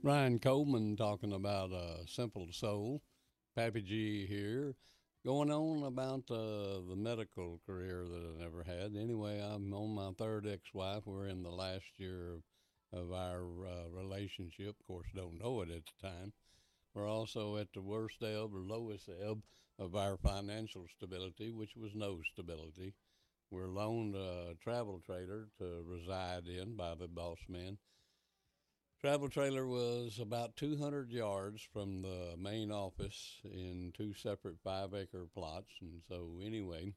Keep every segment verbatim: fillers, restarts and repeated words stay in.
Ryan Coleman talking about uh, Simple Soul. Pappy G here. Going on about uh, the medical career that I never had. Anyway, I'm on my third ex-wife. We're in the last year of, of our uh, relationship. Of course, don't know it at the time. We're also at the worst ebb or lowest ebb of our financial stability, which was no stability. We're loaned a travel trailer to reside in by the boss man. Travel trailer was about two hundred yards from the main office in two separate five-acre plots. And so anyway,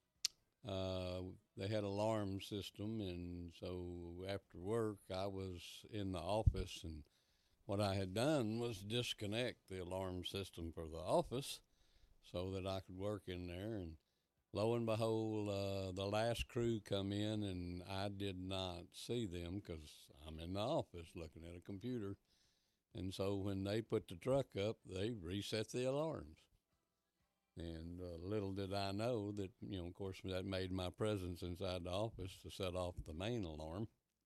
uh, they had alarm system, and so after work, I was in the office, and what I had done was disconnect the alarm system for the office so that I could work in there. And lo and behold, uh, the last crew come in, and I did not see them because I'm in the office looking at a computer. And so when they put the truck up, they reset the alarms. And uh, little did I know that, you know, of course, that made my presence inside the office to set off the main alarm.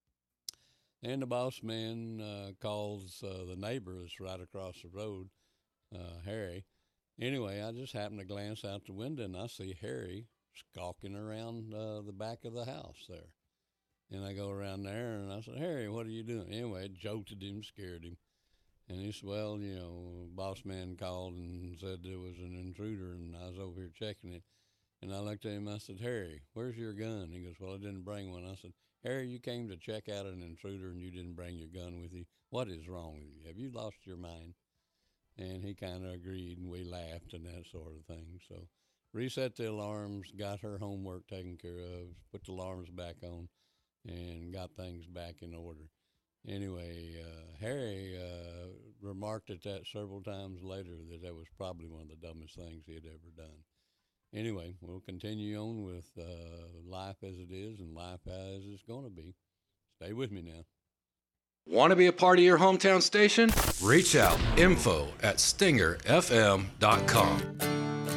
And the boss man uh, calls uh, the neighbor that's right across the road, uh, Harry. Anyway, I just happened to glance out the window, and I see Harry skulking around uh, the back of the house there. And I go around there, and I said, Harry, what are you doing? Anyway, it jolted him, scared him. And he said, well, you know, boss man called and said there was an intruder, and I was over here checking it. And I looked at him, I said, Harry, where's your gun? He goes, well, I didn't bring one. I said, Harry, you came to check out an intruder, and you didn't bring your gun with you. What is wrong with you? Have you lost your mind? And he kind of agreed, and we laughed and that sort of thing. So reset the alarms, got her homework taken care of, put the alarms back on, and got things back in order. Anyway, uh, Harry uh, remarked at that several times later that that was probably one of the dumbest things he had ever done. Anyway, we'll continue on with uh, life as it is and life as it's going to be. Stay with me now. Want to be a part of your hometown station? Reach out. Info at stinger f m dot com.